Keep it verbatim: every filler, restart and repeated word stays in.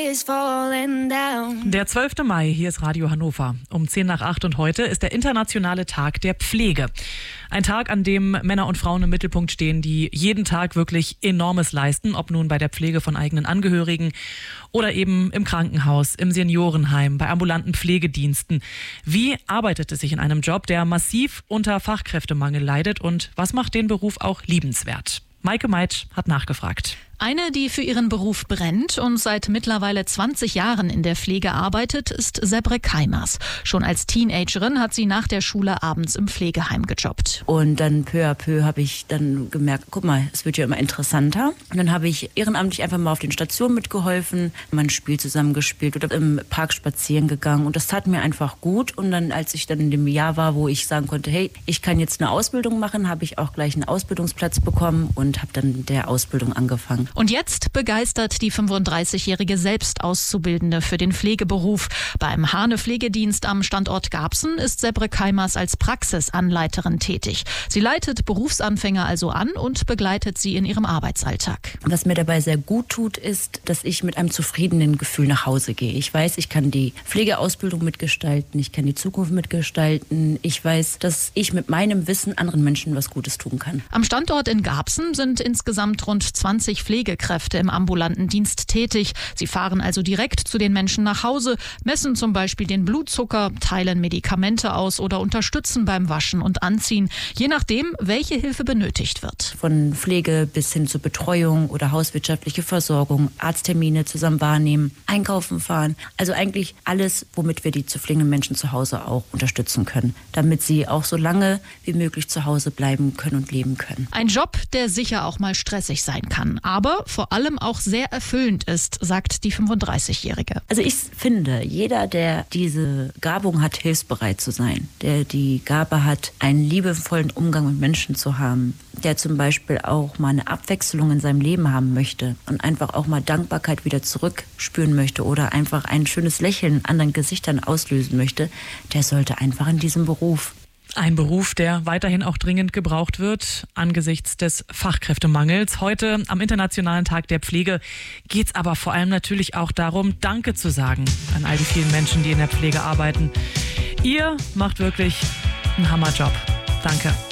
Der zwölfte Mai, hier ist Radio Hannover. Um zehn nach acht und heute ist der internationale Tag der Pflege. Ein Tag, an dem Männer und Frauen im Mittelpunkt stehen, die jeden Tag wirklich Enormes leisten, ob nun bei der Pflege von eigenen Angehörigen oder eben im Krankenhaus, im Seniorenheim, bei ambulanten Pflegediensten. Wie arbeitet es sich in einem Job, der massiv unter Fachkräftemangel leidet, und was macht den Beruf auch liebenswert? Maike Meitsch hat nachgefragt. Eine, die für ihren Beruf brennt und seit mittlerweile zwanzig Jahren in der Pflege arbeitet, ist Sebre Keimers. Schon als Teenagerin hat sie nach der Schule abends im Pflegeheim gejobbt. Und dann peu à peu habe ich dann gemerkt, guck mal, es wird ja immer interessanter. Und dann habe ich ehrenamtlich einfach mal auf den Stationen mitgeholfen, mal ein Spiel zusammengespielt oder im Park spazieren gegangen. Und das tat mir einfach gut. Und dann, als ich dann in dem Jahr war, wo ich sagen konnte, hey, ich kann jetzt eine Ausbildung machen, habe ich auch gleich einen Ausbildungsplatz bekommen und habe dann mit der Ausbildung angefangen. Und jetzt begeistert die fünfunddreißigjährige selbst Auszubildende für den Pflegeberuf. Beim Hane-Pflegedienst am Standort Garbsen ist Sebre Keimers als Praxisanleiterin tätig. Sie leitet Berufsanfänger also an und begleitet sie in ihrem Arbeitsalltag. Was mir dabei sehr gut tut, ist, dass ich mit einem zufriedenen Gefühl nach Hause gehe. Ich weiß, ich kann die Pflegeausbildung mitgestalten, ich kann die Zukunft mitgestalten. Ich weiß, dass ich mit meinem Wissen anderen Menschen was Gutes tun kann. Am Standort in Garbsen sind insgesamt rund zwanzig Pflegekräfte im ambulanten Dienst tätig. Sie fahren also direkt zu den Menschen nach Hause, messen zum Beispiel den Blutzucker, teilen Medikamente aus oder unterstützen beim Waschen und Anziehen, je nachdem, welche Hilfe benötigt wird. Von Pflege bis hin zur Betreuung oder hauswirtschaftliche Versorgung, Arzttermine zusammen wahrnehmen, einkaufen fahren. Also eigentlich alles, womit wir die zu pflegenden Menschen zu Hause auch unterstützen können, damit sie auch so lange wie möglich zu Hause bleiben können und leben können. Ein Job, der sicher auch mal stressig sein kann, aber vor allem auch sehr erfüllend ist, sagt die fünfunddreißigjährige. Also ich finde, jeder, der diese Gabung hat, hilfsbereit zu sein, der die Gabe hat, einen liebevollen Umgang mit Menschen zu haben, der zum Beispiel auch mal eine Abwechslung in seinem Leben haben möchte und einfach auch mal Dankbarkeit wieder zurückspüren möchte oder einfach ein schönes Lächeln in anderen Gesichtern auslösen möchte, der sollte einfach in diesem Beruf. Ein Beruf, der weiterhin auch dringend gebraucht wird angesichts des Fachkräftemangels. Heute am Internationalen Tag der Pflege geht es aber vor allem natürlich auch darum, Danke zu sagen an all die vielen Menschen, die in der Pflege arbeiten. Ihr macht wirklich einen Hammerjob. Danke.